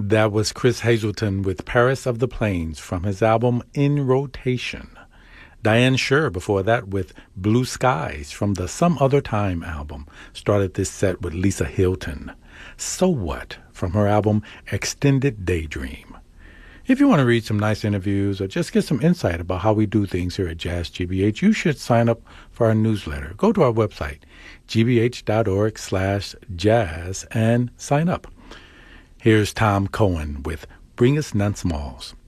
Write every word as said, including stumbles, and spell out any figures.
That was Chris Hazelton with Paris of the Plains from his album In Rotation. Diane Scher before that with Blue Skies from the Some Other Time album. Started this set with Lisa Hilton. So What from her album Extended Daydream. If you want to read some nice interviews or just get some insight about how we do things here at Jazz G B H, you should sign up for our newsletter. Go to our website, g b h dot org slash jazz, and sign up. Here's Tom Cohen with Bring Us None Smalls.